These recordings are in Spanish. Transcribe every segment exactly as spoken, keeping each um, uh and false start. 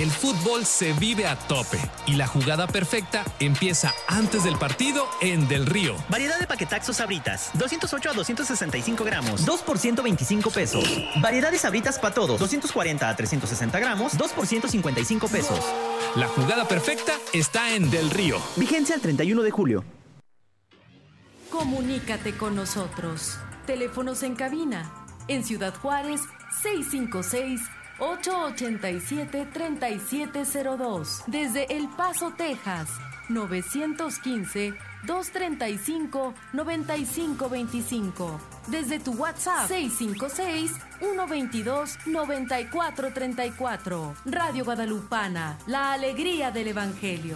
El fútbol se vive a tope y la jugada perfecta empieza antes del partido en Del Río. Variedad de paquetaxos Sabritas, doscientos ocho a doscientos sesenta y cinco gramos, dos por ciento veinticinco pesos. Variedad de Sabritas para todos, doscientos cuarenta a trescientos sesenta gramos, dos por ciento cincuenta y cinco pesos. La jugada perfecta está en Del Río. Vigencia el treinta y uno de julio. Comunícate con nosotros. Teléfonos en cabina. En Ciudad Juárez, seis cinco seis, ocho ocho siete, tres siete cero dos. Desde El Paso, Texas, nueve uno cinco, dos tres cinco, nueve cinco dos cinco. Desde tu WhatsApp, seis cinco seis, uno dos dos, nueve cuatro tres cuatro. Radio Guadalupana, la alegría del Evangelio.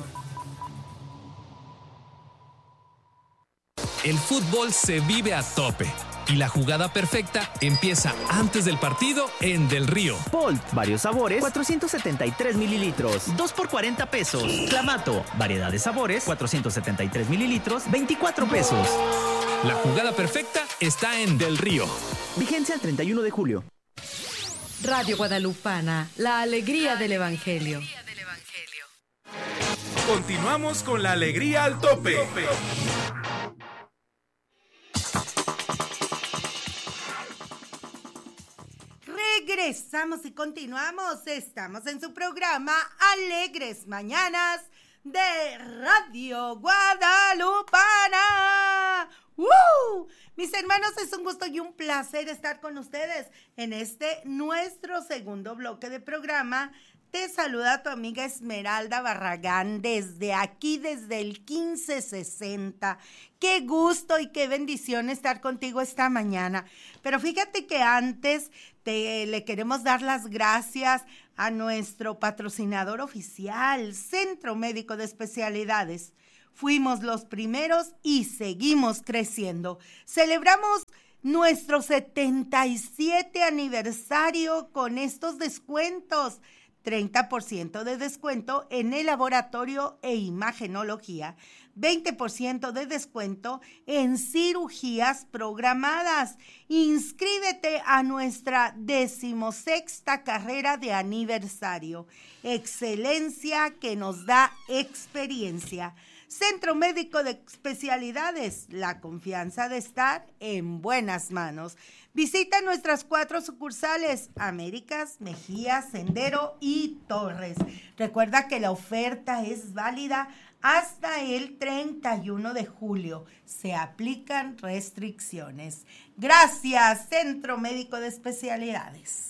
El fútbol se vive a tope y la jugada perfecta empieza antes del partido en Del Río. Bolt, varios sabores, cuatrocientos setenta y tres mililitros, dos por cuarenta pesos. Clamato, variedad de sabores, cuatrocientos setenta y tres mililitros, veinticuatro pesos. La jugada perfecta está en Del Río. Vigencia el treinta y uno de julio. Radio Guadalupana, la alegría del Evangelio. Continuamos con la alegría al tope. Regresamos y continuamos. Estamos en su programa Alegres Mañanas de Radio Guadalupana. ¡Woo! Mis hermanos, es un gusto y un placer estar con ustedes en este nuestro segundo bloque de programa. Te saluda tu amiga Esmeralda Barragán desde aquí, desde el quince sesenta. Qué gusto y qué bendición estar contigo esta mañana. Pero fíjate que antes te, le queremos dar las gracias a nuestro patrocinador oficial, Centro Médico de Especialidades. Fuimos los primeros y seguimos creciendo. Celebramos nuestro setenta y siete aniversario con estos descuentos. treinta por ciento de descuento en el laboratorio e imagenología, veinte por ciento de descuento en cirugías programadas. Inscríbete a nuestra decimosexta carrera de aniversario. Excelencia que nos da experiencia. Centro Médico de Especialidades, la confianza de estar en buenas manos. Visita nuestras cuatro sucursales, Américas, Mejía, Sendero y Torres. Recuerda que la oferta es válida hasta el treinta y uno de julio. Se aplican restricciones. Gracias, Centro Médico de Especialidades.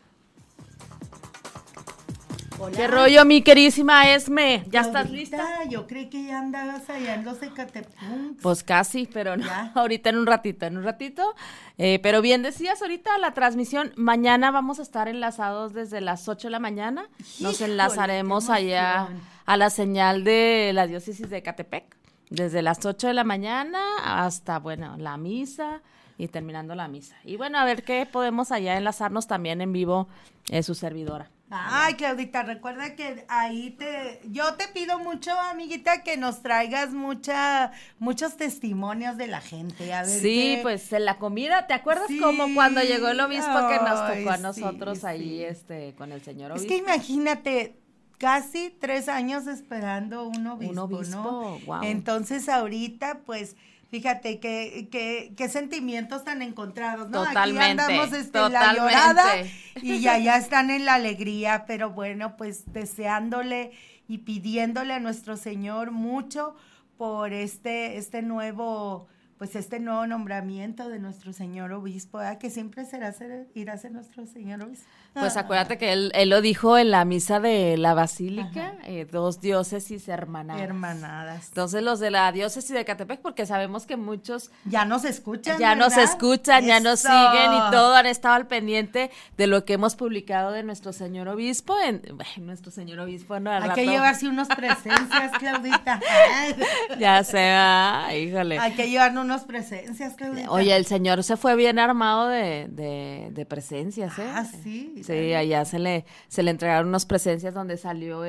Hola. ¿Qué rollo, mi queridísima Esme? ¿Ya Ahorita, estás lista? Yo creí que ya andabas allá en los Ecatepec. Pues casi, pero no. Ahorita en un ratito, en un ratito. Eh, pero bien decías ahorita la transmisión, mañana vamos a estar enlazados desde las ocho de la mañana. Nos Híjole, enlazaremos allá a la señal de la diócesis de Ecatepec, desde las ocho de la mañana hasta, bueno, la misa y terminando la misa. Y bueno, a ver qué podemos allá enlazarnos también en vivo, eh, su servidora. Ay, Claudita, recuerda que ahí te, yo te pido mucho, amiguita, que nos traigas mucha, muchos testimonios de la gente. A ver sí, qué... pues en la comida, ¿te acuerdas sí. como cuando llegó el obispo Ay, que nos tocó a nosotros sí, ahí, sí. este, con el señor obispo? Es que imagínate, casi tres años esperando un obispo, un obispo, ¿no? Wow. Entonces ahorita, pues, fíjate qué que, que sentimientos tan encontrados, ¿no? Totalmente, aquí andamos este, totalmente. La llorada y ya, ya están en la alegría, pero bueno, pues deseándole y pidiéndole a nuestro Señor mucho por este, este nuevo, pues este nuevo nombramiento de nuestro señor obispo, ¿verdad? Que siempre será ser, irá a ser nuestro señor obispo. Pues acuérdate que él, él lo dijo en la misa de la Basílica, eh, dos diócesis hermanadas. Hermanadas. Entonces los de la diócesis de Ecatepec, porque sabemos que muchos ya nos escuchan, ya ¿verdad? nos escuchan, Eso. ya nos siguen y todo, han estado al pendiente de lo que hemos publicado de nuestro señor obispo, en bueno, nuestro señor obispo, no, al Hay rato. que llevarse unos presencias, Claudita. Ya se va, híjole. Hay que llevarnos unos presencias, Claudita. Oye, el señor se fue bien armado de, de, de presencias, ¿eh? Ah, sí. Sí, allá se le, se le entregaron unas presencias donde salió el,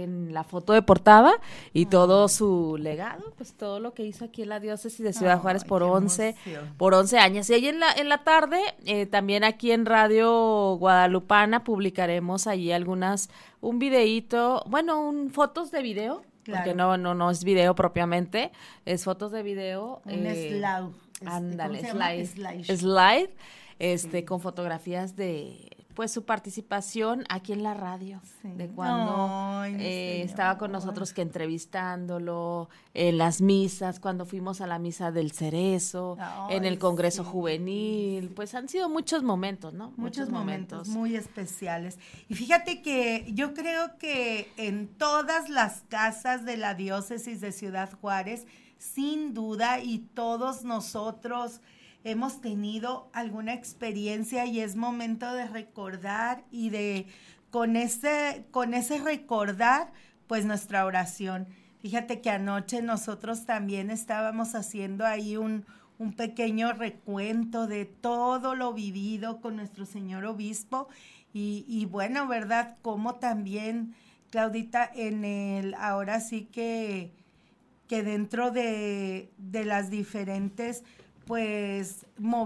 en la foto de portada y oh. todo su legado, pues todo lo que hizo aquí en la diócesis de Ciudad oh, Juárez por once, por once años. Y ahí en la, en la tarde, eh, también aquí en Radio Guadalupana publicaremos allí algunas, un videíto, bueno, un fotos de video, claro. porque no, no, no es video propiamente, es fotos de video. Un eh, slide. Ándale, slide. Slide. slide este, sí. con fotografías de, pues, su participación aquí en la radio, sí. de cuando Ay, eh, estaba con nosotros que entrevistándolo, en las misas, cuando fuimos a la misa del Cerezo, Ay, en el Congreso sí. Juvenil, pues han sido muchos momentos, ¿no? Muchos, muchos momentos, momentos muy especiales. Y fíjate que yo creo que en todas las casas de la diócesis de Ciudad Juárez, sin duda, y todos nosotros hemos tenido alguna experiencia y es momento de recordar y de, con ese, con ese recordar, pues nuestra oración. Fíjate que anoche nosotros también estábamos haciendo ahí un, un pequeño recuento de todo lo vivido con nuestro señor obispo y, y bueno, ¿verdad? Como también, Claudita, en el, ahora sí que... que dentro de, de las diferentes, pues,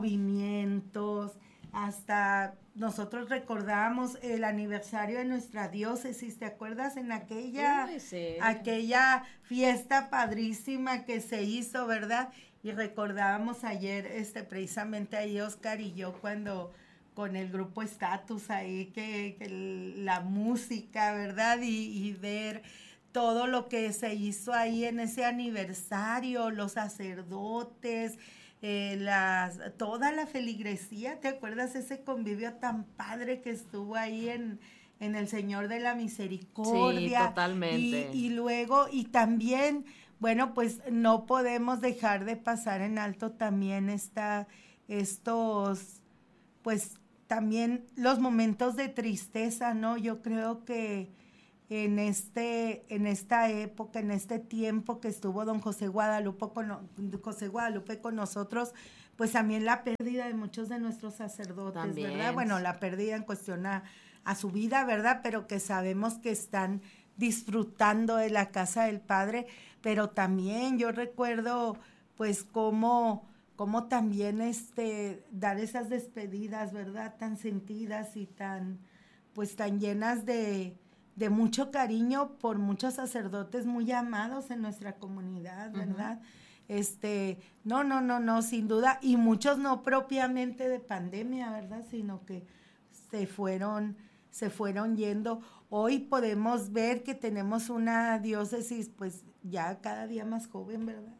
movimientos, hasta nosotros recordamos el aniversario de nuestra diócesis, ¿te acuerdas? En aquella, sí. aquella fiesta padrísima que se hizo, ¿verdad? Y recordábamos ayer, este, precisamente ahí Oscar y yo, cuando con el grupo Estatus ahí, que, que la música, ¿verdad? Y, y ver todo lo que se hizo ahí en ese aniversario, los sacerdotes, eh, las, toda la feligresía, ¿te acuerdas ese convivio tan padre que estuvo ahí en, en el Señor de la Misericordia? Sí, totalmente. Y, y luego, y también, bueno, pues no podemos dejar de pasar en alto también esta, estos, pues también los momentos de tristeza, ¿no? Yo creo que en este, en esta época, en este tiempo que estuvo don José Guadalupe con, José Guadalupe con nosotros, pues también la pérdida de muchos de nuestros sacerdotes, también. ¿Verdad? Bueno, la pérdida en cuestión a, a su vida, ¿verdad? Pero que sabemos que están disfrutando de la casa del Padre, pero también yo recuerdo, pues, cómo, cómo también este, dar esas despedidas, ¿verdad? Tan sentidas y tan, pues, tan llenas de... de mucho cariño por muchos sacerdotes muy amados en nuestra comunidad, ¿verdad? Uh-huh. Este, no, no, no, no, sin duda, y muchos no propiamente de pandemia, ¿verdad? Sino que se fueron, se fueron yendo. Hoy podemos ver que tenemos una diócesis, pues, ya cada día más joven, ¿verdad?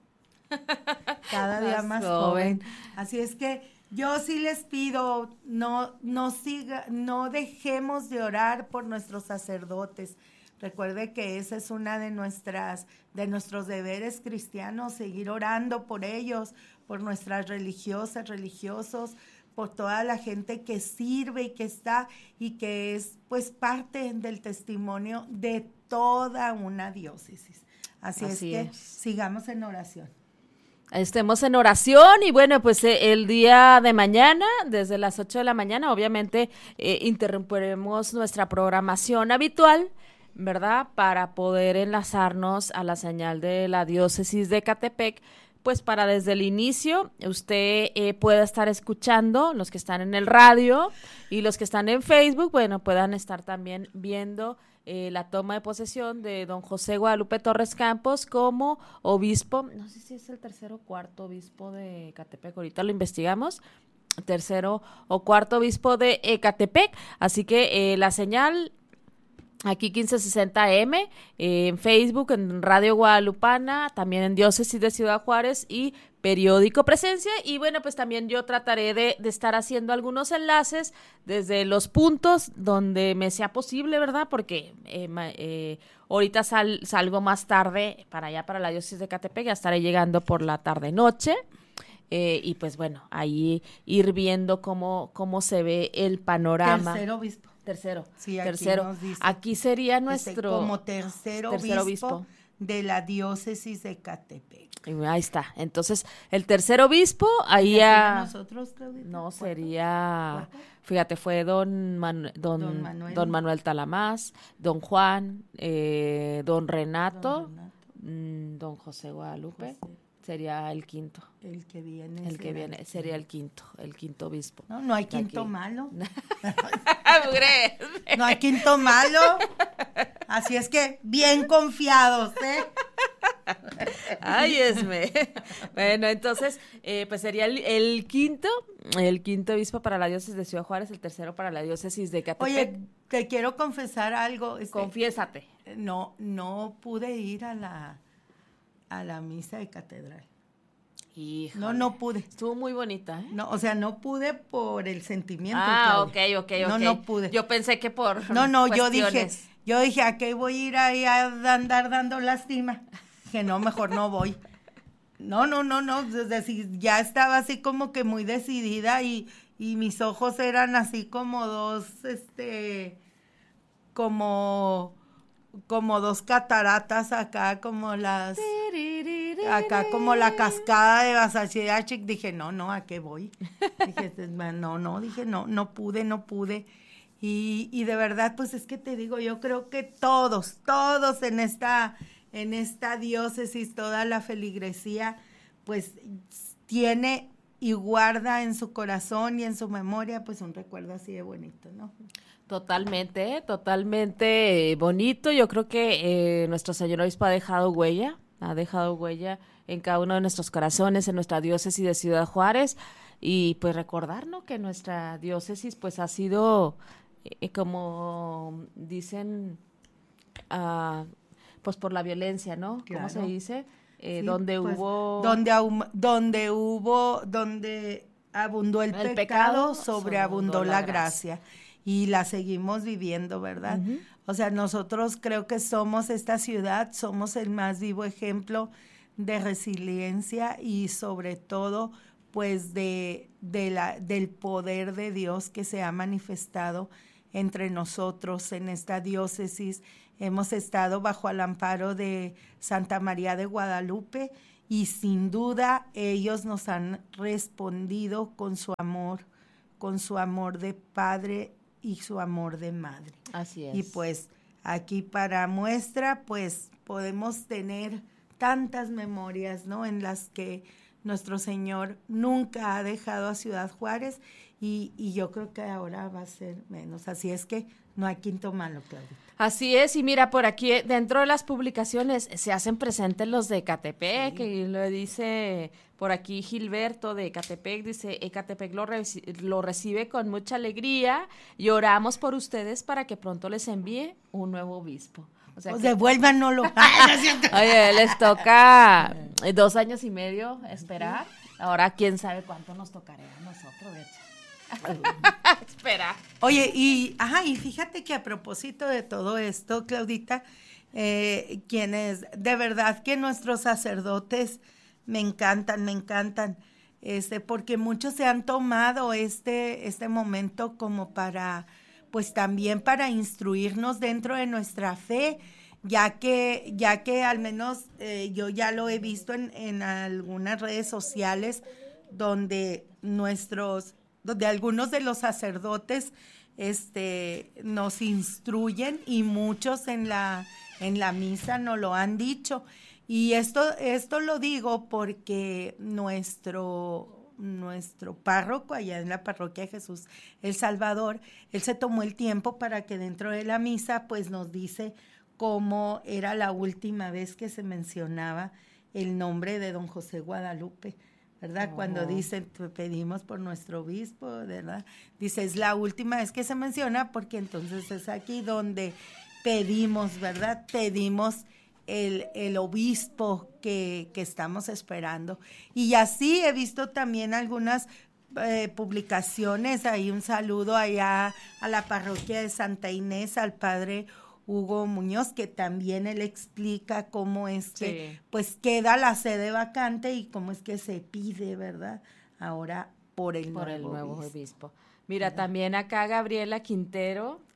Cada día más joven. joven. Así es que yo sí les pido, no, no siga, no dejemos de orar por nuestros sacerdotes. Recuerde que esa es una de nuestras, de nuestros deberes cristianos, seguir orando por ellos, por nuestras religiosas, religiosos, por toda la gente que sirve y que está y que es, pues, parte del testimonio de toda una diócesis. Así, Así es que es. sigamos en oración. Estemos en oración y bueno, pues eh, el día de mañana, desde las ocho de la mañana, obviamente eh, interrumpiremos nuestra programación habitual, ¿verdad? Para poder enlazarnos a la señal de la diócesis de Ecatepec, pues para desde el inicio usted eh, pueda estar escuchando, los que están en el radio y los que están en Facebook, bueno, puedan estar también viendo Eh, la toma de posesión de don José Guadalupe Torres Campos como obispo, no sé si es el tercero o cuarto obispo de Ecatepec, ahorita lo investigamos, tercero o cuarto obispo de Ecatepec, así que eh, la señal aquí quince sesenta eme, eh, en Facebook, en Radio Guadalupana, también en Diócesis de Ciudad Juárez y Periódico Presencia, y bueno, pues también yo trataré de, de estar haciendo algunos enlaces desde los puntos donde me sea posible, ¿verdad? Porque eh, eh, ahorita sal, salgo más tarde para allá, para la Diócesis de Ecatepec, ya estaré llegando por la tarde-noche, eh, y pues bueno, ahí ir viendo cómo, cómo se ve el panorama. Tercer obispo. Tercero, sí, aquí tercero. Nos dice, aquí sería nuestro este, como tercero, tercero obispo, obispo de la diócesis de Ecatepec. Ahí está. Entonces, el tercer obispo, ahí ya... a... nosotros, Claudita? No, sería... ¿Cuatro? Fíjate, fue don, Manu... don, don, Manuel. don Manuel Talamás, don Juan, eh, don Renato, don, Renato. Mmm, don José Guadalupe. José. Sería el quinto. El que viene. El que viene, sería el quinto, el quinto obispo. No, no hay quinto aquí. Malo. ¿Crees? No hay quinto malo. Así es que, bien confiados, ¿eh? Ay, Esme. Bueno, entonces, eh, pues sería el, el quinto, el quinto obispo para la diócesis de Ciudad Juárez, el tercero para la diócesis de Ecatepec. Oye, te quiero confesar algo. Este, Confiésate. No, no pude ir a la... a la misa de catedral. Híjole. No, no pude. Estuvo muy bonita, ¿eh? No, o sea, no pude por el sentimiento. Ah, Claudia. ok, ok, ok. No, no pude. Yo pensé que por No, no, cuestiones. yo dije, yo dije, ¿a qué voy a ir ahí a andar dando lástima? Dije, no, mejor no voy. No, no, no, no, desde, ya estaba así como que muy decidida y, y mis ojos eran así como dos, este, como... como dos cataratas acá, como las, acá como la cascada de Basachidachik. Dije, no, no, ¿a qué voy? Dije, no, no, dije, no, no pude, no pude. Y, y de verdad, pues es que te digo, yo creo que todos, todos en esta, en esta diócesis, toda la feligresía, pues tiene y guarda en su corazón y en su memoria, pues un recuerdo así de bonito, ¿no? Totalmente, totalmente bonito. Yo creo que eh, nuestro señor obispo ha dejado huella, ha dejado huella en cada uno de nuestros corazones, en nuestra diócesis de Ciudad Juárez, y pues recordar, ¿no?, que nuestra diócesis pues ha sido, eh, como dicen, uh, pues por la violencia, ¿no? Claro. ¿Cómo se dice? Eh, sí, donde pues, hubo... Donde, donde hubo, donde abundó el, el pecado, pecado, sobreabundó la, la gracia. gracia. Y la seguimos viviendo, ¿verdad? Uh-huh. O sea, nosotros creo que somos esta ciudad, somos el más vivo ejemplo de resiliencia y sobre todo, pues, de, de la, del poder de Dios que se ha manifestado entre nosotros en esta diócesis. Hemos estado bajo el amparo de Santa María de Guadalupe y sin duda ellos nos han respondido con su amor, con su amor de padre y su amor de madre. Así es. Y pues aquí para muestra, pues podemos tener tantas memorias, ¿no?, en las que nuestro Señor nunca ha dejado a Ciudad Juárez y, y yo creo que ahora va a ser menos. Así es que no hay quinto malo, Claudita. Así es, y mira, por aquí dentro de las publicaciones se hacen presentes los de Ecatepec, sí. Y lo dice por aquí Gilberto de Ecatepec, dice, Ecatepec lo, reci- lo recibe con mucha alegría y oramos por ustedes para que pronto les envíe un nuevo obispo. O sea, pues que... devuélvanlo. Oye, les toca dos años y medio esperar, ahora quién sabe cuánto nos tocará a nosotros, de hecho. Espera. Oye, y ajá, y fíjate que a propósito de todo esto, Claudita, eh, quienes, de verdad que nuestros sacerdotes me encantan, me encantan, este, porque muchos se han tomado este, este momento como para, pues también para instruirnos dentro de nuestra fe, ya que, ya que al menos eh, yo ya lo he visto en, en algunas redes sociales donde nuestros donde algunos de los sacerdotes este, nos instruyen y muchos en la, en la misa nos lo han dicho. Y esto, esto lo digo porque nuestro, nuestro párroco allá en la parroquia de Jesús el Salvador, él se tomó el tiempo para que dentro de la misa pues nos dice cómo era la última vez que se mencionaba el nombre de don José Guadalupe, ¿verdad? Oh. Cuando dicen, pedimos por nuestro obispo, ¿verdad? Dice, es la última vez que se menciona porque entonces es aquí donde pedimos, ¿verdad? Pedimos el, el obispo que, que estamos esperando. Y así he visto también algunas eh, publicaciones, ahí un saludo allá a la parroquia de Santa Inés, al padre Hugo Muñoz, que también él explica cómo es que sí. pues queda la sede vacante y cómo es que se pide, ¿verdad? Ahora por el, por nuevo, el nuevo obispo. obispo. Mira, ¿verdad? También acá Gabriela Quintero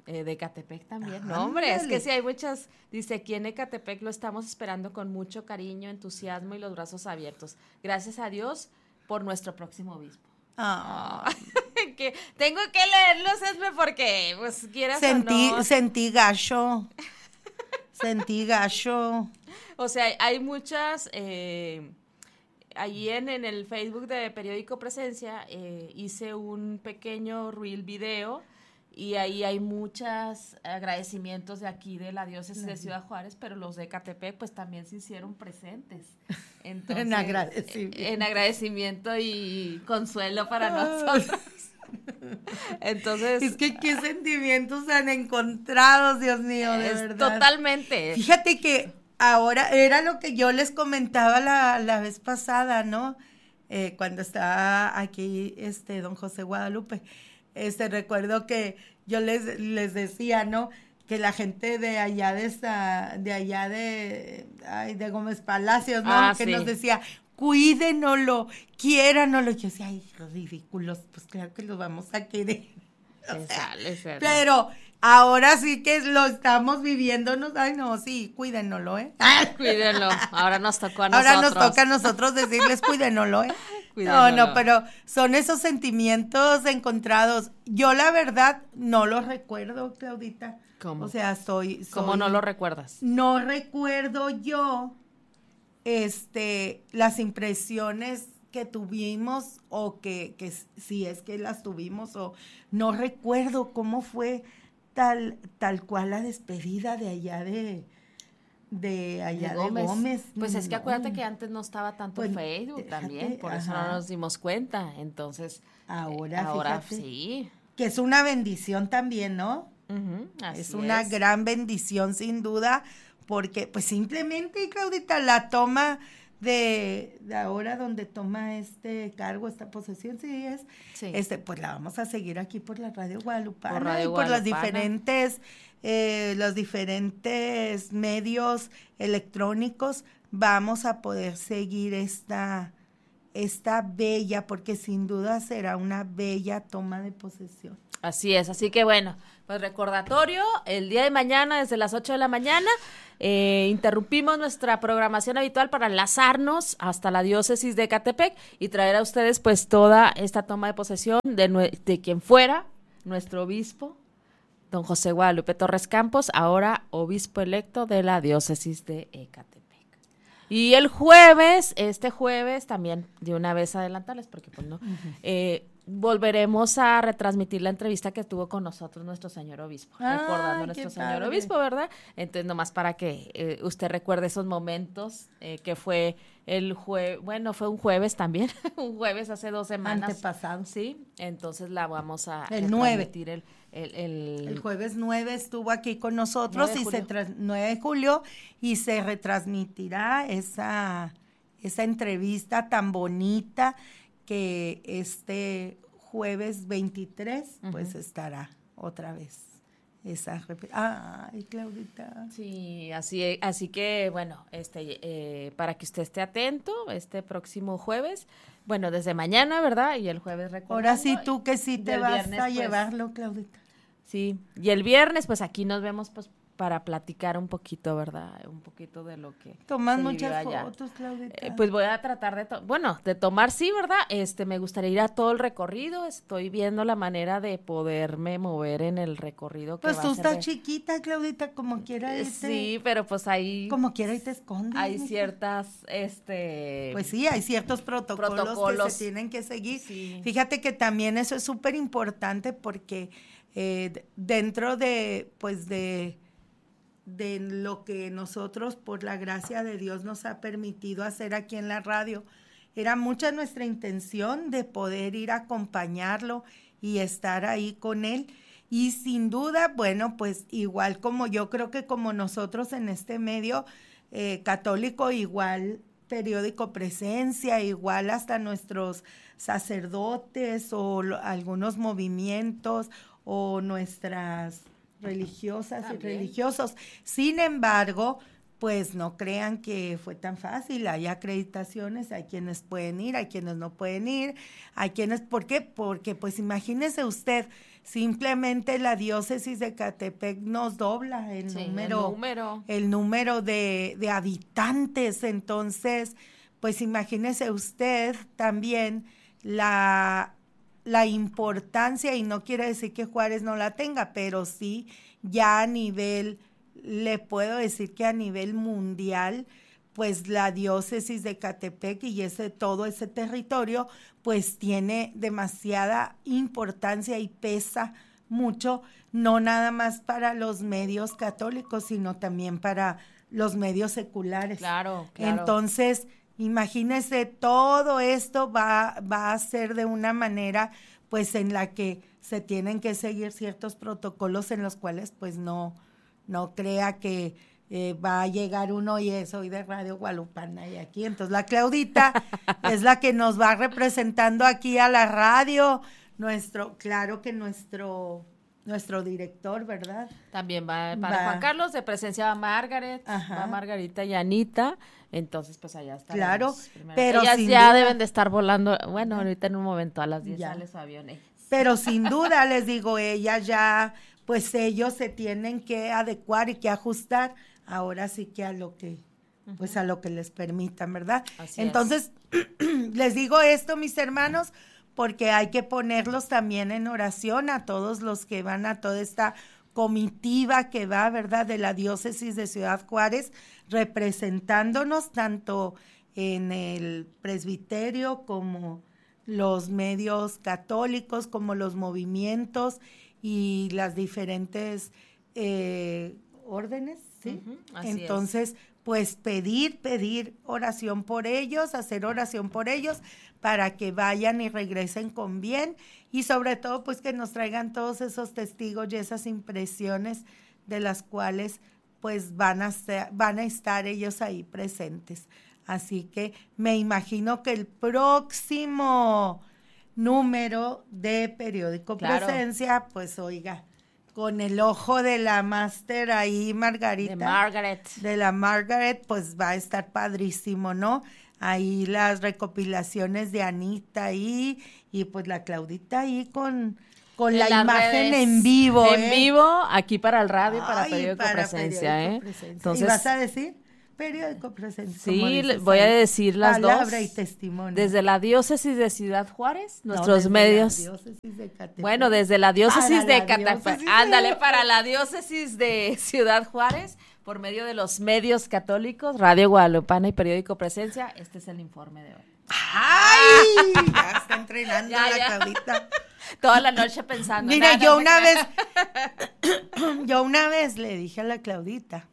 Eh, de Ecatepec también. Ah, no, hombre, dale. Es que sí hay muchas. Dice, aquí en Ecatepec lo estamos esperando con mucho cariño, entusiasmo y los brazos abiertos. Gracias a Dios por nuestro próximo obispo. Ah. Oh. que tengo que leerlos, Esme, porque, pues, quieras sentí, o no. Sentí gacho. Sentí gacho. O sea, hay muchas. Eh, Allí en, en el Facebook de Periódico Presencia eh, hice un pequeño reel video y ahí hay muchos agradecimientos de aquí de la diócesis de Ciudad Juárez, pero los de Ecatepec pues también se hicieron presentes. Entonces, en agradecimiento. En agradecimiento y consuelo para nosotros. Entonces. Es que qué sentimientos tan encontrados, Dios mío, de es verdad. Totalmente. Fíjate que ahora era lo que yo les comentaba la, la vez pasada, ¿no? Eh, cuando estaba aquí este don José Guadalupe. Este, recuerdo que yo les, les decía, ¿no? Que la gente de allá de esta, de allá de, ay, de Gómez Palacios, ¿no? Ah, que sí. nos decía, cuídenoslo, quiéranoslo. Yo decía, ay, ridículos, pues claro que los vamos a querer. O sea, pero ahora sí que lo estamos viviéndonos. Ay, no, sí, cuídenoslo, ¿eh? Cuídenlo. Ahora nos tocó a nosotros. Ahora nos toca a nosotros decirles cuídenoslo, ¿eh? Cuídenlo. No, no, pero son esos sentimientos encontrados. Yo, la verdad, no los recuerdo, Claudita. ¿Cómo? O sea, soy... soy ¿Cómo no lo recuerdas? No recuerdo yo, este, las impresiones que tuvimos o que, que si es que las tuvimos o no recuerdo cómo fue tal tal cual la despedida de allá de de allá de Gómez. De Gómez. Pues es que no. acuérdate que antes no estaba tanto pues, Facebook déjate, también, por ajá. eso no nos dimos cuenta. Entonces, ahora, eh, ahora fíjate, sí. Que es una bendición también, ¿no? Uh-huh, así es una es. gran bendición sin duda, porque pues simplemente, Claudita, la toma De, de ahora donde toma este cargo, esta posesión, sí es, sí. este, pues la vamos a seguir aquí por la Radio Guadalupana, por Radio y por las diferentes, eh, los diferentes medios electrónicos, vamos a poder seguir esta, esta bella, porque sin duda será una bella toma de posesión. Así es, así que bueno, pues recordatorio, el día de mañana desde las ocho de la mañana, eh, interrumpimos nuestra programación habitual para enlazarnos hasta la diócesis de Ecatepec y traer a ustedes pues toda esta toma de posesión de, nue- de quien fuera nuestro obispo, don José Guadalupe Torres Campos, ahora obispo electo de la diócesis de Ecatepec. Y el jueves, este jueves, también de una vez adelantarles, porque pues no, uh-huh. eh, volveremos a retransmitir la entrevista que tuvo con nosotros nuestro señor obispo, Ay, recordando a nuestro señor padre. obispo, ¿verdad? Entonces, nomás para que eh, usted recuerde esos momentos, eh, que fue el jueves, bueno, fue un jueves también, un jueves hace dos semanas. Antepasado. Sí, entonces la vamos a el nueve. El, el, el, el jueves nueve estuvo aquí con nosotros, y se tra- nueve de julio, y se retransmitirá esa, esa entrevista tan bonita que este jueves veintitrés, uh-huh. pues estará otra vez esa rep- ay, Claudita. Sí, así así que bueno, este eh, para que usted esté atento este próximo jueves, bueno, desde mañana, ¿verdad? Y el jueves recordando. Ahora sí tú que sí te vas viernes, a pues, llevarlo, Claudita. Sí, y el viernes pues aquí nos vemos pues para platicar un poquito, ¿verdad? Un poquito de lo que tomas muchas fotos, Claudita. Eh, pues voy a tratar de, to- bueno, de tomar, sí, ¿verdad? Este, me gustaría ir a todo el recorrido, estoy viendo la manera de poderme mover en el recorrido. Que pues va tú a ser estás de... chiquita, Claudita, como quiera irte. Sí, pero pues ahí... Como quiera y te escondes. Hay ciertas, este... Pues sí, hay ciertos protocolos, protocolos. que se tienen que seguir. Sí. Fíjate que también eso es súper importante porque eh, dentro de, pues de... de lo que nosotros, por la gracia de Dios, nos ha permitido hacer aquí en la radio. Era mucha nuestra intención de poder ir a acompañarlo y estar ahí con él. Y sin duda, bueno, pues igual como yo creo que como nosotros en este medio eh, católico, igual Periódico Presencia, igual hasta nuestros sacerdotes o lo, algunos movimientos o nuestras... religiosas También. y religiosos. Sin embargo, pues no crean que fue tan fácil. Hay acreditaciones, hay quienes pueden ir, hay quienes no pueden ir, hay quienes, ¿por qué? Porque pues imagínese usted, simplemente la diócesis de Ecatepec nos dobla el Sí, número, el número, el número de, de habitantes. Entonces, pues imagínese usted también la, la importancia, y no quiere decir que Juárez no la tenga, pero sí ya a nivel, le puedo decir que a nivel mundial, pues la diócesis de Ecatepec y ese todo ese territorio, pues tiene demasiada importancia y pesa mucho, no nada más para los medios católicos, sino también para los medios seculares. Claro, claro. Entonces, imagínese, todo esto va, va a ser de una manera, pues, en la que se tienen que seguir ciertos protocolos en los cuales, pues, no, no crea que eh, va a llegar uno y es hoy de Radio Guadalupana y aquí. Entonces, la Claudita es la que nos va representando aquí a la radio. Nuestro, claro que nuestro... Nuestro director, ¿verdad? También va para Va. Juan Carlos, de presencia va Margaret, Ajá. va Margarita y Anita, entonces pues allá está. Claro, pero ellas sin ya duda- deben de estar volando, bueno, ahorita en un momento a las diez Ya. sale su avión. ellas. Pero sin duda, les digo, ellas ya, pues ellos se tienen que adecuar y que ajustar, ahora sí que a lo que, pues a lo que les permitan, ¿verdad? Así es. Entonces, les digo esto, mis hermanos, porque hay que ponerlos también en oración a todos los que van, a toda esta comitiva que va, ¿verdad?, de la diócesis de Ciudad Juárez, representándonos tanto en el presbiterio como los medios católicos, como los movimientos y las diferentes eh, órdenes, ¿sí? Ujú, así es. Entonces, pues pedir, pedir oración por ellos, hacer oración por ellos, para que vayan y regresen con bien, y sobre todo, pues que nos traigan todos esos testigos y esas impresiones de las cuales, pues van a ser, van a estar ellos ahí presentes. Así que me imagino que el próximo número de Periódico Claro. Presencia, pues oiga, con el ojo de la máster ahí, Margarita. De Margaret. De la Margaret, pues va a estar padrísimo, ¿no? Ahí las recopilaciones de Anita ahí, y pues la Claudita ahí con, con En la las imagen redes, en vivo, En ¿eh? vivo, aquí para el radio y para Ay, Periódico para Presencia, Periódico ¿eh? Presencia. Entonces, ¿Y vas a decir? Periódico Presencia. sí, como le- dices voy a ahí. decir las Palabra dos. y testimonio. Desde la diócesis de Ciudad Juárez, No, nuestros desde medios. la diócesis de Ecatepec. Bueno, desde la diócesis Para de la Ecatepec. diócesis de- Ándale, para la diócesis de Ciudad Juárez, por medio de los medios católicos, Radio Guadalupana y Periódico Presencia. Este es el informe de hoy. ¡Ay! Ya está entrenando Ya, la ya. Claudita. Toda la noche pensando. Mira, nada, yo no se una crea. vez, yo una vez le dije a la Claudita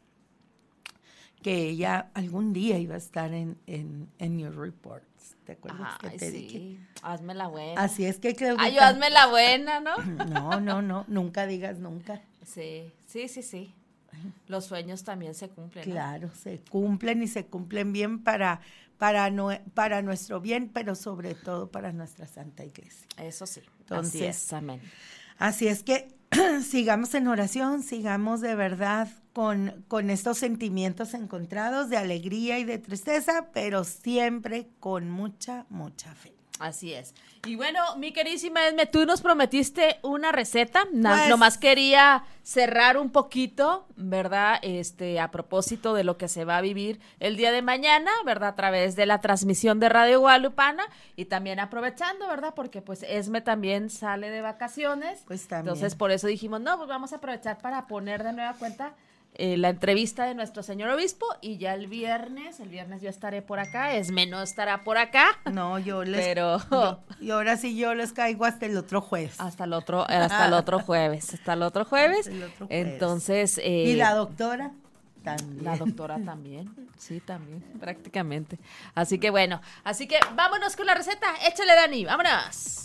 que ella algún día iba a estar en, en, en News Reports. ¿Te acuerdas Ay, que te sí. dije? Hazme la buena. Así es que Claudita. Ay, yo hazme la buena, ¿no? No, no, no, nunca digas nunca. Sí, sí, sí, sí. Los sueños también se cumplen, ¿no? Claro, se cumplen y se cumplen bien para, para, nue- para nuestro bien, pero sobre todo para nuestra Santa Iglesia. Eso sí. Entonces, Así es, amén. Así es que sigamos en oración, sigamos de verdad con, con estos sentimientos encontrados de alegría y de tristeza, pero siempre con mucha, mucha fe. Así es. Y bueno, mi queridísima Esme, tú nos prometiste una receta. Na- Pues- nomás quería cerrar un poquito, ¿verdad? Este, a propósito de lo que se va a vivir el día de mañana, ¿verdad? A través de la transmisión de Radio Guadalupana, y también aprovechando, ¿verdad? Porque pues Esme también sale de vacaciones. Pues también. Entonces, por eso dijimos, no, pues vamos a aprovechar para poner de nueva cuenta eh, la entrevista de nuestro señor obispo, y ya el viernes, el viernes yo estaré por acá, Esme no estará por acá. No, yo les... Pero- yo- y ahora sí yo les caigo hasta el otro jueves. Hasta el otro, hasta el otro jueves, hasta el otro jueves. Hasta el otro jueves. Entonces, eh, Y la doctora también. la doctora también, sí, también, prácticamente. Así que bueno, así que vámonos con la receta. Échale, Dani, vámonos.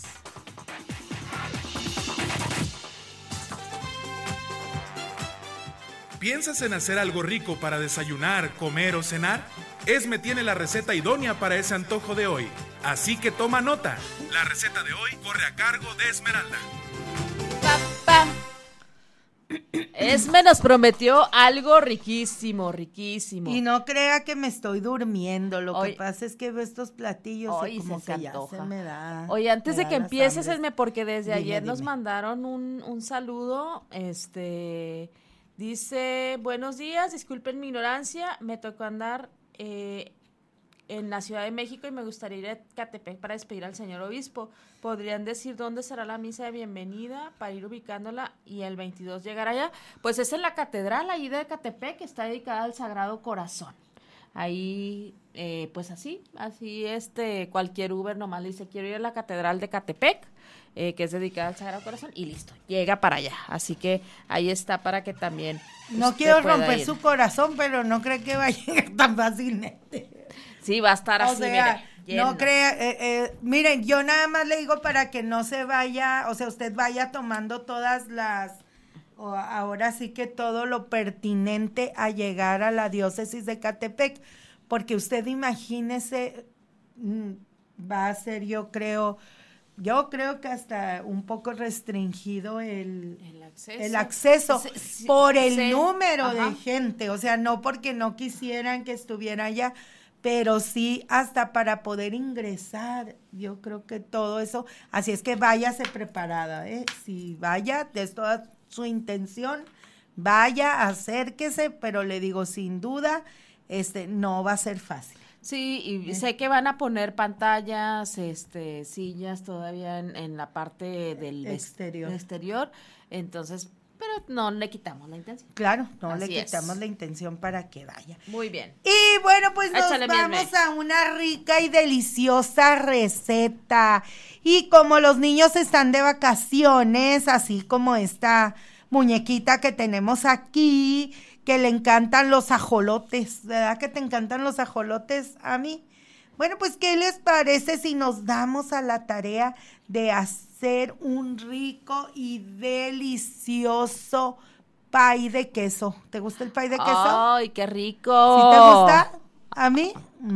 ¿Piensas en hacer algo rico para desayunar, comer o cenar? Esme tiene la receta idónea para ese antojo de hoy. Así que toma nota. La receta de hoy corre a cargo de Esmeralda. Pa, pam. Esme nos prometió algo riquísimo, riquísimo. Y no crea que me estoy durmiendo, lo Oye, que pasa es que veo estos platillos Oye, y como se que ya antoja. se me da. Oye, antes me de que dan las empieces, hambres. Esme, porque desde Dime, ayer nos dime. mandaron un, un saludo, este, dice, buenos días, disculpen mi ignorancia, me tocó andar eh, en la Ciudad de México y me gustaría ir a Catepec para despedir al señor obispo. ¿Podrían decir dónde será la misa de bienvenida para ir ubicándola y el veintidós llegar allá? Pues es en la catedral ahí de Catepec, que está dedicada al Sagrado Corazón. Ahí, eh, pues así, así este, cualquier Uber nomás le dice, quiero ir a la catedral de Catepec, eh, que es dedicada al Sagrado Corazón, y listo, llega para allá. Así que ahí está para que también No usted quiero pueda romper ir. su corazón, pero no creo que vaya a llegar tan fácilmente. Sí, va a estar O así, sea, mire, lleno. no crea, eh, eh, miren, yo nada más le digo para que no se vaya, o sea, usted vaya tomando todas las, o ahora sí que todo lo pertinente a llegar a la diócesis de Catepec, porque usted imagínese, mm, va a ser, yo creo, yo creo que hasta un poco restringido el, El acceso. el acceso Sí, sí, por el sí, número ajá. de gente, o sea, no porque no quisieran que estuviera allá, pero sí hasta para poder ingresar, yo creo que todo eso, así es que váyase preparada, ¿eh? Si vaya, es toda su intención, vaya, acérquese, pero le digo, sin duda, este, no va a ser fácil. Sí, y sé que van a poner pantallas, este, sillas todavía en, en la parte del ves- Exterior. exterior, entonces, pero no le quitamos la intención. Claro, no Así le es. quitamos la intención para que vaya. Muy bien. Y bueno, pues nos Échale, mi vamos Esme. a una rica y deliciosa receta. Y como los niños están de vacaciones, así como esta muñequita que tenemos aquí, que le encantan los ajolotes, ¿verdad que te encantan los ajolotes a mí? Bueno, pues, ¿qué les parece si nos damos a la tarea de hacer un rico y delicioso pay de queso? ¿Te gusta el pay de queso? ¡Ay, qué rico! ¿Sí te gusta? ¿A mí?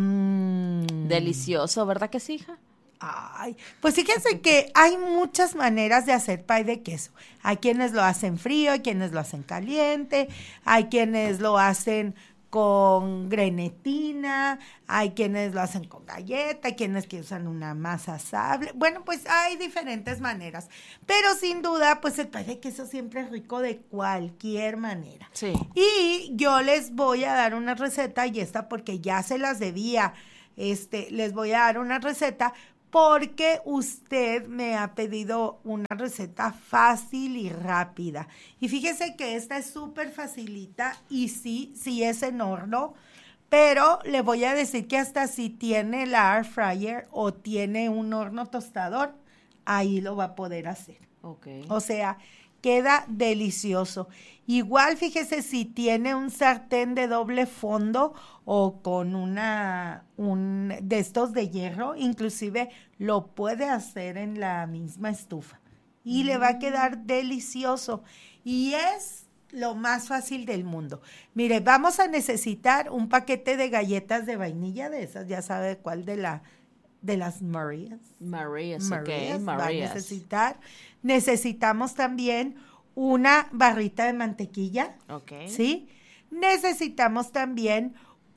Mm. Delicioso, ¿verdad que sí, hija? Ay, pues fíjense que hay muchas maneras de hacer pay de queso. Hay quienes lo hacen frío, hay quienes lo hacen caliente, hay quienes lo hacen con grenetina, hay quienes lo hacen con galleta, hay quienes que usan una masa sable. Bueno, pues hay diferentes maneras, pero sin duda, pues el pay de queso siempre es rico de cualquier manera. Sí. Y yo les voy a dar una receta, y esta porque ya se las debía, este, les voy a dar una receta porque usted me ha pedido una receta fácil y rápida. Y fíjese que esta es súper facilita y sí, sí es en horno, pero le voy a decir que hasta si tiene la air fryer o tiene un horno tostador, ahí lo va a poder hacer. Ok. O sea, queda delicioso. Igual, fíjese, si tiene un sartén de doble fondo o con una un de estos de hierro, inclusive lo puede hacer en la misma estufa y mm. le va a quedar delicioso. Y es lo más fácil del mundo. Mire, vamos a necesitar un paquete de galletas de vainilla, de esas, ya sabe cuál, de la de las Marías. Marías, Marías, ok, va a Marías. necesitar. Necesitamos también una barrita de mantequilla, Ok. ¿sí? Necesitamos también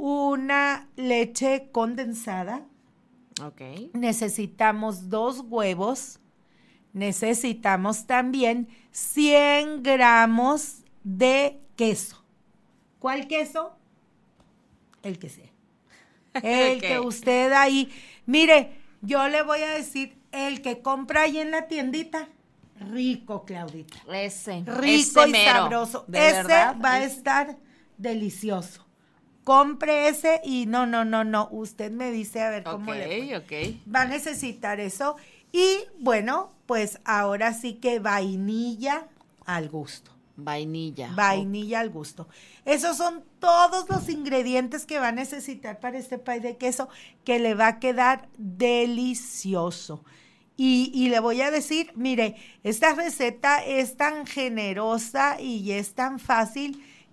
una leche condensada. Ok. Necesitamos dos huevos. Necesitamos también cien gramos de queso. ¿Cuál queso? El que sea. El Okay. que usted ahí, mire, yo le voy a decir, el que compra ahí en la tiendita, rico, Claudita. Ese. Rico ese y mero. sabroso. De Ese verdad, va a es- estar delicioso. Compre ese y no, no, no, no. Usted me dice a ver cómo Ok, le fue. ok. Va a necesitar eso. Y bueno, pues ahora sí que vainilla al gusto. Vainilla. Vainilla al gusto. Esos son todos los ingredientes que va a necesitar para este pay de queso, que le va a quedar delicioso. Y, y le voy a decir, mire, esta receta es tan generosa y es tan fácil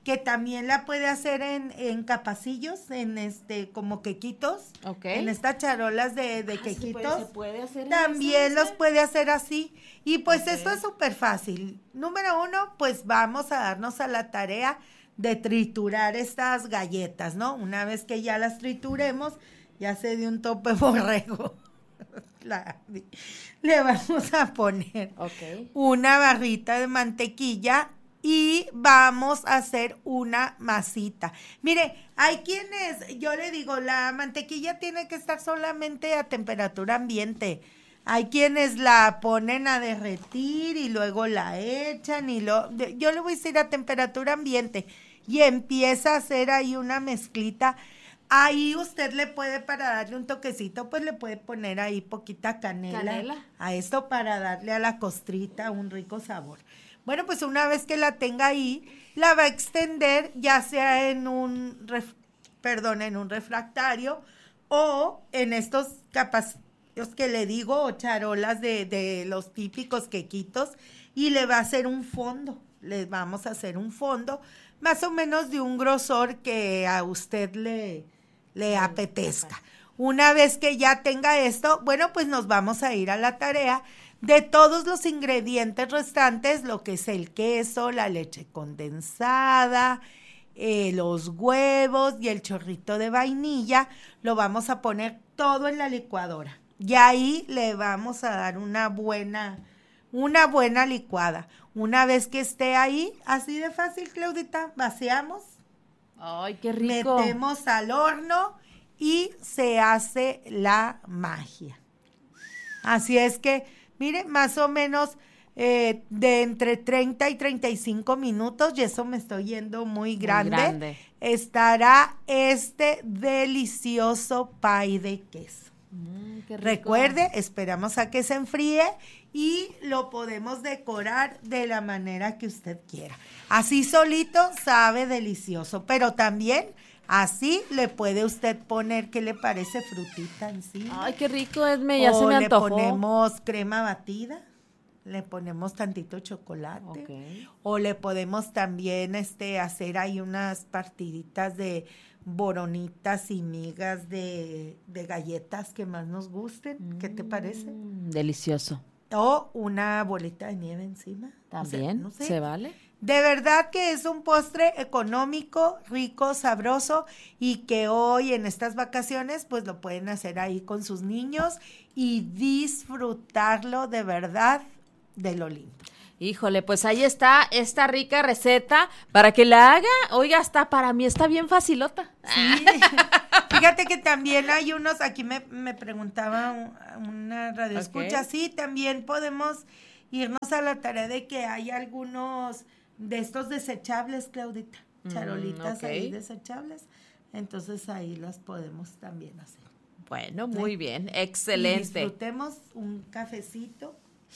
que también la puede hacer en, en capacillos, en este, como quequitos, okay. en estas charolas de, de ah, quequitos. ¿Se puede, se puede hacer también eso, los puede hacer así. Y pues okay. esto es súper fácil. Número uno, pues vamos a darnos a la tarea de triturar estas galletas, ¿no? Una vez que ya las trituremos, ya se dio un tope borrego. La, le vamos a poner okay. una barrita de mantequilla y vamos a hacer una masita. Mire, hay quienes, yo le digo, la mantequilla tiene que estar solamente a temperatura ambiente. Hay quienes la ponen a derretir y luego la echan y lo, yo le voy a decir a temperatura ambiente y empieza a hacer ahí una mezclita. Ahí usted le puede, para darle un toquecito, pues le puede poner ahí poquita canela, canela. a esto para darle a la costrita un rico sabor. Bueno, pues una vez que la tenga ahí, la va a extender ya sea en un, ref, perdón, en un refractario o en estos capacillos que le digo, o charolas de, de los típicos quequitos, y le va a hacer un fondo. Le vamos a hacer un fondo más o menos de un grosor que a usted le, le apetezca. Una vez que ya tenga esto, bueno, pues nos vamos a ir a la tarea de todos los ingredientes restantes, lo que es el queso, la leche condensada, eh, los huevos y el chorrito de vainilla, lo vamos a poner todo en la licuadora. Y ahí le vamos a dar una buena, una buena licuada. Una vez que esté ahí, así de fácil, Claudita, vaciamos. ¡Ay, qué rico! Metemos al horno y se hace la magia. Así es que, mire, más o menos eh, de entre treinta y treinta y cinco minutos, y eso me estoy yendo muy grande, muy grande, estará este delicioso pay de queso. Mm, qué rico. Recuerde, esperamos a que se enfríe y lo podemos decorar de la manera que usted quiera. Así solito sabe delicioso, pero también así le puede usted poner, ¿qué le parece? Frutita encima. Ay, qué rico, Esme, ya o se me antojó. O le ponemos crema batida, le ponemos tantito chocolate. Okay. O le podemos también este, hacer ahí unas partiditas de boronitas y migas de, de galletas que más nos gusten. Mm, ¿qué te parece? Delicioso. O una bolita de nieve encima. También, o sea, no sé. ¿Se vale? De verdad que es un postre económico, rico, sabroso, y que hoy en estas vacaciones pues lo pueden hacer ahí con sus niños y disfrutarlo de verdad de lo lindo. Híjole, pues ahí está esta rica receta para que la haga. Oiga, hasta para mí está bien facilota. Sí. Fíjate que también hay unos, aquí me, me preguntaba una radio escucha, okay. Sí, también podemos irnos a la tarea de que hay algunos de estos desechables, Claudita, charolitas mm, okay. ahí desechables, entonces ahí las podemos también hacer. Bueno, muy ¿sí? bien, excelente. Y disfrutemos un cafecito.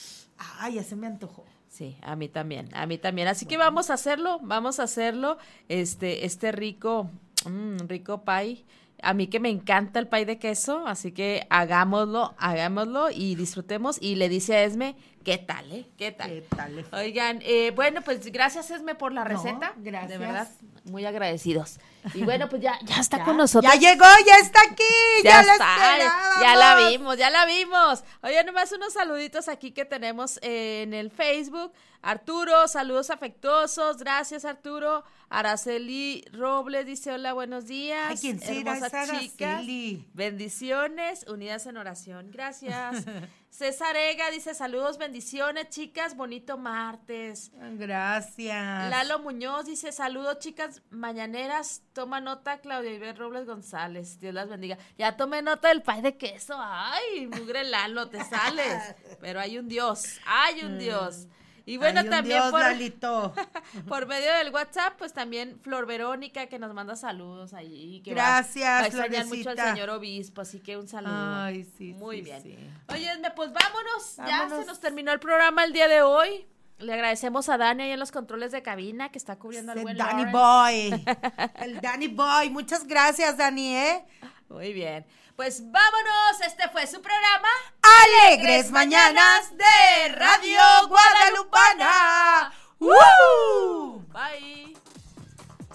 Ay, ya se me antojó. Sí, a mí también, a mí también. Así bueno. que vamos a hacerlo, vamos a hacerlo, este, este rico, mmm, rico pie. A mí que me encanta el pie de queso, así que hagámoslo, hagámoslo y disfrutemos. Y le dice a Esme, ¿qué tal, eh? ¿Qué tal? ¿Qué tal? Oigan, eh, bueno, pues gracias, Esme, por la receta. No, gracias. De verdad, muy agradecidos. Y bueno, pues ya, ya está ya, con nosotros. Ya llegó, ya está aquí, ya, ya la esperábamos. Ya la vimos, ya la vimos. Oigan, nomás unos saluditos aquí que tenemos eh, en el Facebook. Arturo, saludos afectuosos, gracias Arturo. Araceli Robles dice, hola, buenos días. Ay, ¿quién será esa Araceli? Bendiciones, unidas en oración, gracias. César Ega dice, saludos, bendiciones, chicas, bonito martes. Gracias. Lalo Muñoz dice, saludos, chicas mañaneras, toma nota, Claudia Ibel Robles González, Dios las bendiga. Ya tomé nota del pay de queso, ay, mugre Lalo, te sales, pero hay un Dios, hay un Dios. Y bueno, Ay, también Dios, por, Lalito. por medio del WhatsApp, pues también Flor Verónica, que nos manda saludos allí. Que Gracias, va, va a extrañar mucho al señor obispo, así que un saludo. Ay, sí, Muy sí, bien. Sí. Oye, pues vámonos. vámonos, ya se nos terminó el programa el día de hoy. Le agradecemos a Dani ahí en los controles de cabina, que está cubriendo al buen Danny Lawrence. Boy, el Danny Boy. Muchas gracias, Dani, ¿eh? Muy bien. Pues vámonos, este fue su programa Alegres Mañanas de Radio Guadalupana. ¡Woo! Bye.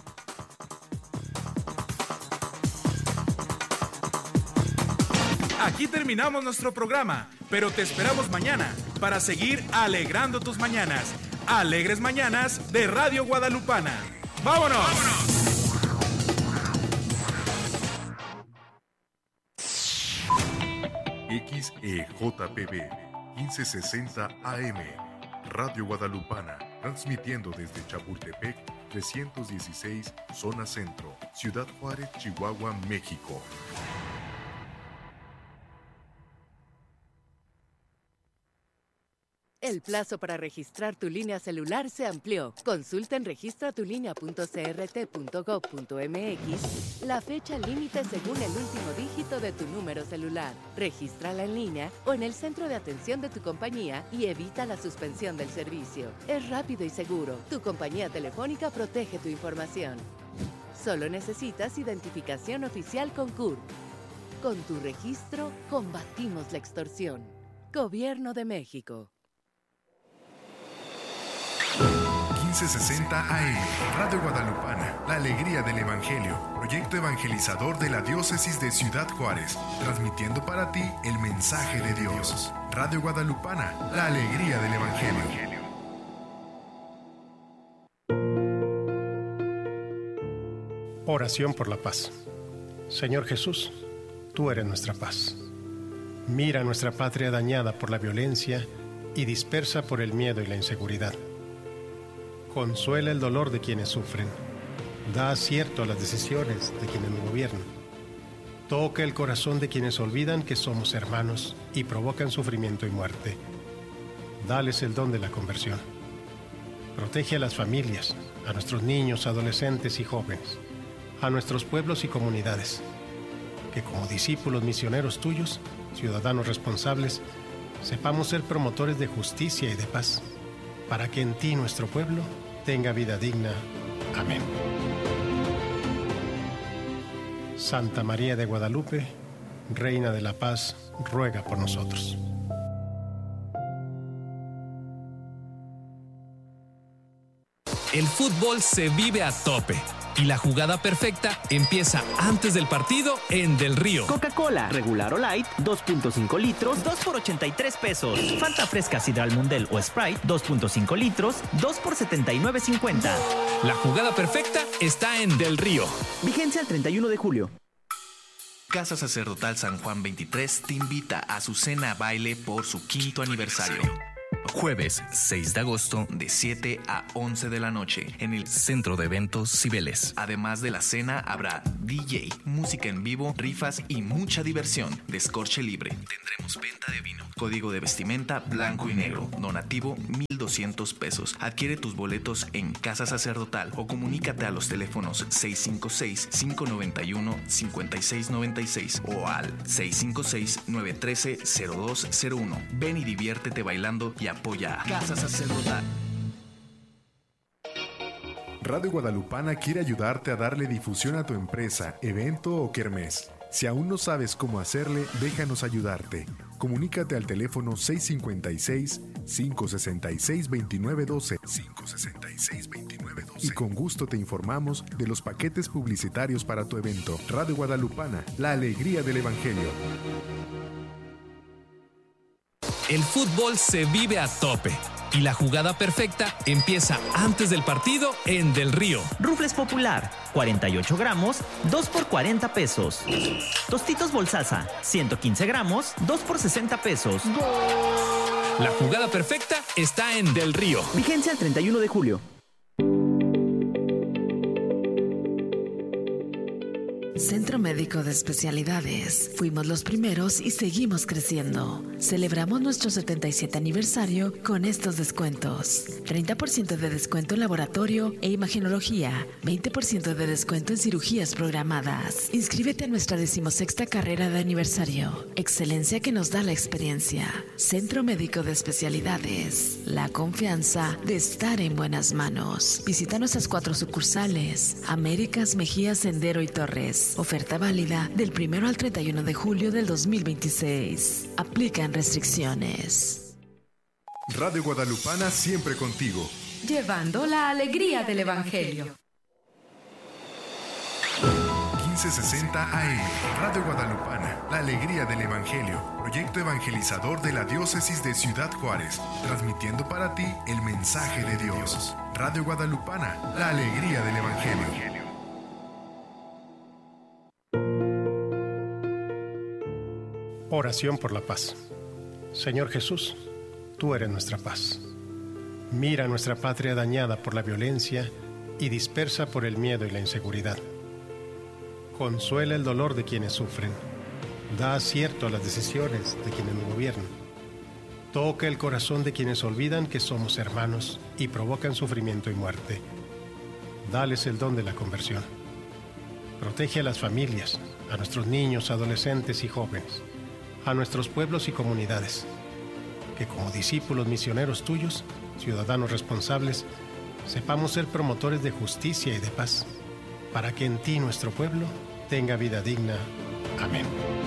Aquí terminamos nuestro programa, pero te esperamos mañana para seguir alegrando tus mañanas. Alegres Mañanas de Radio Guadalupana. ¡Vámonos! ¡Vámonos! X E J P B quince sesenta A M, Radio Guadalupana, transmitiendo desde Chapultepec trescientos dieciséis, Zona Centro, Ciudad Juárez, Chihuahua, México. El plazo para registrar tu línea celular se amplió. Consulta en registratulínea punto c r t punto gov punto m x la fecha límite según el último dígito de tu número celular. Regístrala en línea o en el centro de atención de tu compañía y evita la suspensión del servicio. Es rápido y seguro. Tu compañía telefónica protege tu información. Solo necesitas identificación oficial con C U R. Con tu registro, combatimos la extorsión. Gobierno de México. quince sesenta A M, Radio Guadalupana, la alegría del Evangelio, proyecto evangelizador de la diócesis de Ciudad Juárez, transmitiendo para ti el mensaje de Dios. Radio Guadalupana, la alegría del Evangelio. Oración por la paz. Señor Jesús, tú eres nuestra paz. Mira nuestra patria dañada por la violencia y dispersa por el miedo y la inseguridad. Consuela el dolor de quienes sufren. Da acierto a las decisiones de quienes nos gobiernan. Toca el corazón de quienes olvidan que somos hermanos y provocan sufrimiento y muerte. Dales el don de la conversión. Protege a las familias, a nuestros niños, adolescentes y jóvenes, a nuestros pueblos y comunidades. Que como discípulos misioneros tuyos, ciudadanos responsables, sepamos ser promotores de justicia y de paz, para que en ti nuestro pueblo tenga vida digna. Amén. Santa María de Guadalupe, Reina de la Paz, ruega por nosotros. El fútbol se vive a tope y la jugada perfecta empieza antes del partido en Del Río. Coca-Cola, regular o light, dos punto cinco litros, dos por ochenta y tres pesos. Fanta fresca Sidral Mundel o Sprite, dos punto cinco litros, dos por setenta y nueve cincuenta. La jugada perfecta está en Del Río. Vigencia el treinta y uno de julio. Casa Sacerdotal San Juan veintitrés te invita a su cena baile por su quinto aniversario. Jueves seis de agosto de siete a once de la noche en el Centro de Eventos Cibeles. Además de la cena habrá D J, música en vivo, rifas y mucha diversión. Descorche libre. Tendremos venta de vino. Código de vestimenta blanco y negro. Donativo mil doscientos pesos. Adquiere tus boletos en Casa Sacerdotal o comunícate a los teléfonos seis cinco seis, cinco nueve uno, cinco seis nueve seis o al seis cinco seis, nueve uno tres, cero dos cero uno. Ven y diviértete bailando y apoya a Casa Sacerdotal. Radio Guadalupana quiere ayudarte a darle difusión a tu empresa, evento o kermés. Si aún no sabes cómo hacerle, déjanos ayudarte. Comunícate al teléfono seis cinco seis, cinco seis seis, dos nueve uno dos, cinco seis seis, dos nueve uno dos y con gusto te informamos de los paquetes publicitarios para tu evento. Radio Guadalupana, la alegría del Evangelio. El fútbol se vive a tope y la jugada perfecta empieza antes del partido en Del Río. Rufles Popular, cuarenta y ocho gramos, dos por cuarenta pesos. Tostitos Bolsasa, ciento quince gramos, dos por sesenta pesos. La jugada perfecta está en Del Río. Vigencia el treinta y uno de julio. Centro Médico de Especialidades. Fuimos los primeros y seguimos creciendo. Celebramos nuestro setenta y siete aniversario con estos descuentos. treinta por ciento de descuento en laboratorio e imagenología. veinte por ciento de descuento en cirugías programadas. Inscríbete a nuestra decimosexta carrera de aniversario. Excelencia que nos da la experiencia. Centro Médico de Especialidades. La confianza de estar en buenas manos. Visita nuestras cuatro sucursales. Américas, Mejía, Sendero y Torres. Oferta válida del primero al treinta y uno de julio del dos mil veintiséis. Aplican restricciones. Radio Guadalupana siempre contigo. Llevando la alegría del Evangelio. quince sesenta A M. Radio Guadalupana, la alegría del Evangelio. Proyecto evangelizador de la Diócesis de Ciudad Juárez. Transmitiendo para ti el mensaje de Dios. Radio Guadalupana, la alegría del Evangelio. Oración por la paz. Señor Jesús, tú eres nuestra paz. Mira nuestra patria dañada por la violencia y dispersa por el miedo y la inseguridad. Consuela el dolor de quienes sufren. Da acierto a las decisiones de quienes nos gobiernan. Toca el corazón de quienes olvidan que somos hermanos y provocan sufrimiento y muerte. Dales el don de la conversión. Protege a las familias, a nuestros niños, adolescentes y jóvenes, a nuestros pueblos y comunidades, que como discípulos misioneros tuyos, ciudadanos responsables, sepamos ser promotores de justicia y de paz, para que en ti nuestro pueblo tenga vida digna. Amén.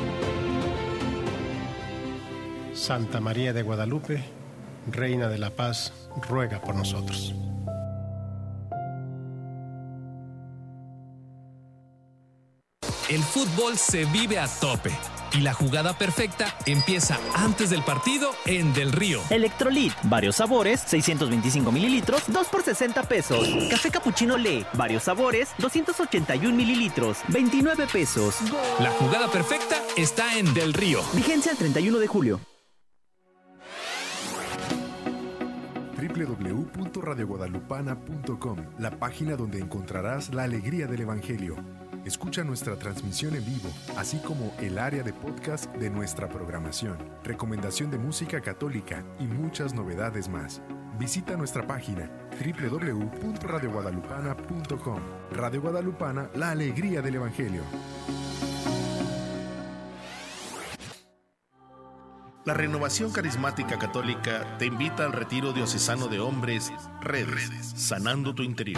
Santa María de Guadalupe, Reina de la Paz, ruega por nosotros. El fútbol se vive a tope y la jugada perfecta empieza antes del partido en Del Río. Electrolit, varios sabores, seiscientos veinticinco mililitros, dos por sesenta pesos. Café Capuchino Le, varios sabores, doscientos ochenta y un mililitros, veintinueve pesos. La jugada perfecta está en Del Río. Vigencia el treinta y uno de julio. doble u doble u doble u punto radio guadalupana punto com, la página donde encontrarás la alegría del Evangelio. Escucha nuestra transmisión en vivo, así como el área de podcast de nuestra programación, recomendación de música católica y muchas novedades más. Visita nuestra página doble u doble u doble u punto radio guadalupana punto com. Radio Guadalupana, la alegría del Evangelio. La Renovación Carismática Católica te invita al Retiro Diocesano de Hombres, Redes, Sanando tu Interior.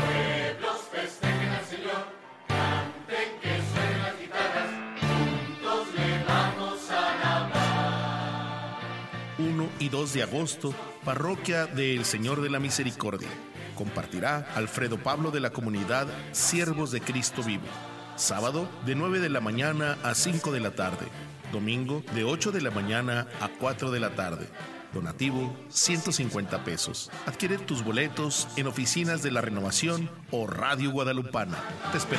uno y dos de agosto, Parroquia del Señor de la Misericordia. Compartirá Alfredo Pablo de la comunidad Siervos de Cristo Vivo. Sábado, de nueve de la mañana a cinco de la tarde. Domingo, de ocho de la mañana a cuatro de la tarde. Donativo, ciento cincuenta pesos. Adquiere tus boletos en oficinas de la Renovación o Radio Guadalupana. Te esperamos.